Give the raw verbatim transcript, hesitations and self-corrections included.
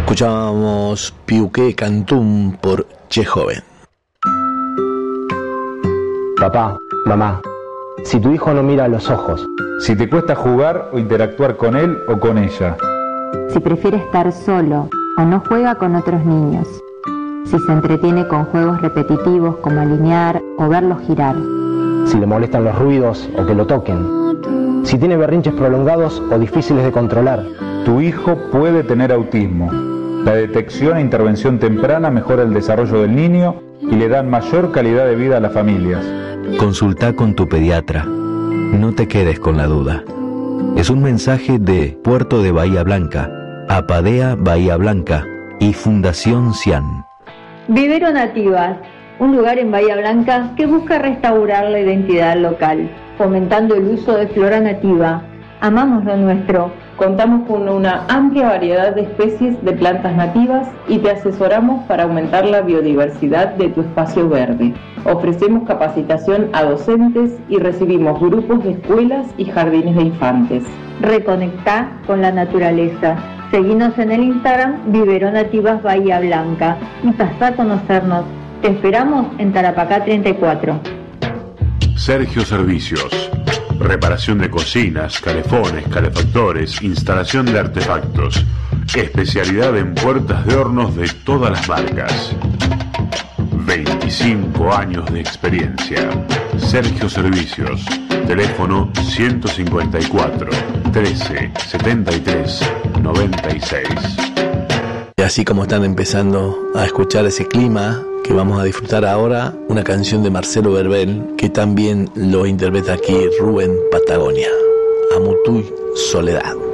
Escuchábamos Piuqué Cantún por Che Joven. Papá, mamá, si tu hijo no mira a los ojos, si te cuesta jugar o interactuar con él o con ella, si prefiere estar solo o no juega con otros niños, si se entretiene con juegos repetitivos como alinear o verlos girar, si le molestan los ruidos o que lo toquen, si tiene berrinches prolongados o difíciles de controlar, tu hijo puede tener autismo. La detección e intervención temprana mejora el desarrollo del niño y le dan mayor calidad de vida a las familias. Consulta con tu pediatra. No te quedes con la duda. Es un mensaje de Puerto de Bahía Blanca, Apadea Bahía Blanca y Fundación Cian. Vivero Nativas, un lugar en Bahía Blanca que busca restaurar la identidad local, fomentando el uso de flora nativa. Amamos lo nuestro. Contamos con una amplia variedad de especies de plantas nativas y te asesoramos para aumentar la biodiversidad de tu espacio verde. Ofrecemos capacitación a docentes y recibimos grupos de escuelas y jardines de infantes. Reconectá con la naturaleza. Seguinos en el Instagram Vivero Nativas Bahía Blanca y pasá a conocernos. Te esperamos en Tarapacá treinta y cuatro. Sergio Servicios. Reparación de cocinas, calefones, calefactores, instalación de artefactos. Especialidad en puertas de hornos de todas las marcas. veinticinco años de experiencia. Sergio Servicios. Teléfono ciento cincuenta y cuatro, trece, setenta y tres, noventa y seis. Y así como están empezando a escuchar ese clima que vamos a disfrutar ahora, una canción de Marcelo Verbel que también lo interpreta aquí Rubén Patagonia, Amutuy Soledad.